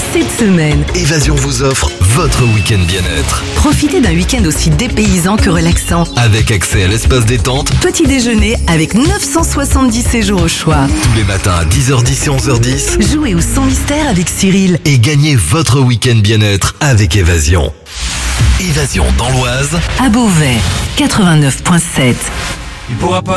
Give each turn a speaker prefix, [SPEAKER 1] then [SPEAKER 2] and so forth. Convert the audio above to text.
[SPEAKER 1] Cette semaine,
[SPEAKER 2] Évasion vous offre votre week-end bien-être.
[SPEAKER 1] profitez d'un week-end aussi dépaysant que relaxant.
[SPEAKER 2] Avec accès à l'espace détente
[SPEAKER 1] Petit déjeuner avec 970 séjours au choix.
[SPEAKER 2] tous les matins à 10h10 et 11h10.
[SPEAKER 1] Jouez au son mystère avec Cyril.
[SPEAKER 2] Et gagnez votre week-end bien-être avec Évasion. Évasion dans l'Oise.
[SPEAKER 1] À Beauvais, 89.7.
[SPEAKER 3] Il pourra pas